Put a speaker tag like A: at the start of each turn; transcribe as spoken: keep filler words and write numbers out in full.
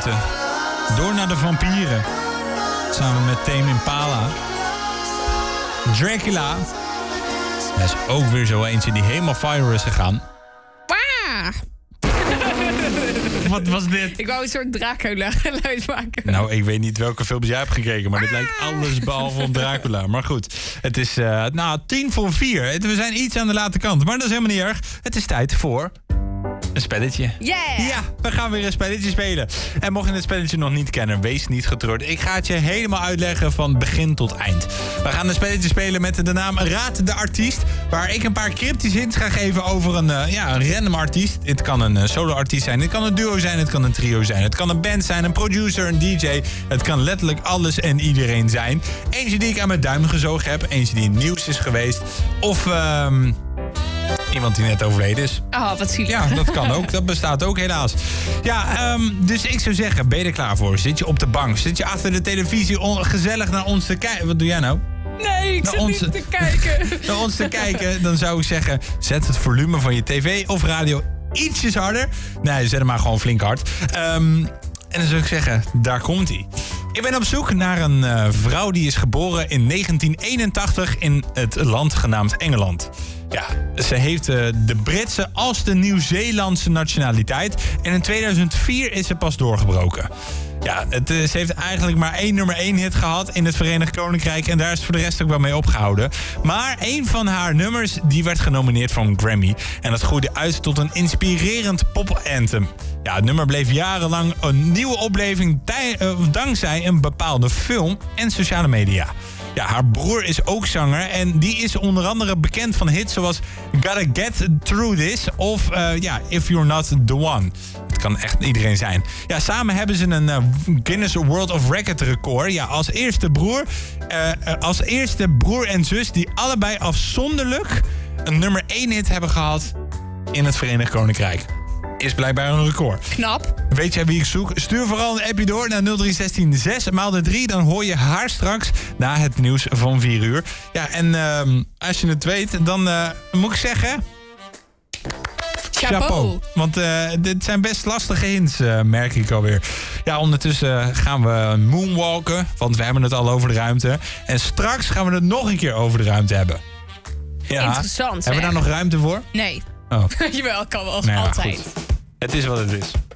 A: buiten. Door naar de vampieren. Samen met Tame Impala. Dracula. Dat is ook weer zo eentje die helemaal viral is gegaan.
B: Wah!
A: Wat was dit?
B: Ik wou een soort Dracula-geluid maken.
A: Nou, ik weet niet welke films jij hebt gekeken, maar dit lijkt alles behalve op Dracula. Maar goed, het is uh, nou, tien voor vier. We zijn iets aan de late kant, maar dat is helemaal niet erg. Het is tijd voor een spelletje.
B: Yeah!
A: Ja, we gaan weer een spelletje spelen. En mocht je het spelletje nog niet kennen, wees niet getreurd. Ik ga het je helemaal uitleggen van begin tot eind. We gaan een spelletje spelen met de naam Raad de Artiest. Waar ik een paar cryptische hints ga geven over een, uh, ja, een random artiest. Het kan een uh, solo-artiest zijn, het kan een duo zijn, het kan een trio zijn. Het kan een band zijn, een producer, een D J. Het kan letterlijk alles en iedereen zijn. Eentje die ik aan mijn duim gezogen heb. Eentje die in het nieuws is geweest. Of... Uh, iemand die net overleden is.
B: Oh, wat zielig.
A: Ja, dat kan ook. Dat bestaat ook helaas. Ja, um, dus ik zou zeggen, ben je er klaar voor? Zit je op de bank? Zit je achter de televisie on- gezellig naar ons te kijken? Wat doe jij nou?
B: Nee, ik
A: naar
B: zit
A: ons,
B: niet te kijken.
A: Naar ons te kijken, dan zou ik zeggen, zet het volume van je tv of radio ietsjes harder. Nee, zet hem maar gewoon flink hard. Um, en dan zou ik zeggen, daar komt hij. Ik ben op zoek naar een uh, vrouw die is geboren in negentien eenentachtig in het land genaamd Engeland. Ja, ze heeft uh, de Britse als de Nieuw-Zeelandse nationaliteit. En in tweeduizend vier is ze pas doorgebroken. Ja, het, uh, ze heeft eigenlijk maar één nummer één hit gehad in het Verenigd Koninkrijk. En daar is voor de rest ook wel mee opgehouden. Maar een van haar nummers die werd genomineerd voor een Grammy. En dat groeide uit tot een inspirerend pop-anthem. Ja, het nummer bleef jarenlang een nieuwe opleving tij- uh, dankzij een bepaalde film en sociale media. Ja, haar broer is ook zanger en die is onder andere bekend van hits zoals Gotta Get Through This of uh, ja, If You're Not The One. Het kan echt iedereen zijn. Ja, samen hebben ze een uh, Guinness World of Record record. Ja, als eerste broer, uh, uh, als eerste broer en zus die allebei afzonderlijk een nummer één hit hebben gehad in het Verenigd Koninkrijk. Is blijkbaar een record.
B: Knap.
A: Weet jij wie ik zoek? Stuur vooral een appje door naar nul drie een zes zes maal de drie. Dan hoor je haar straks na het nieuws van vier uur. Ja, en uh, als je het weet, dan uh, moet ik zeggen...
B: Chapeau. Chapeau.
A: Want uh, dit zijn best lastige hints, uh, merk ik alweer. Ja, ondertussen gaan we moonwalken, want we hebben het al over de ruimte. En straks gaan we het nog een keer over de ruimte hebben. Ja.
B: Interessant,
A: Hebben we daar nog ruimte voor?
B: Nee.
A: Oh.
B: Jawel, kan wel,
A: Nou ja,
B: altijd.
A: goed. Het is wat het is.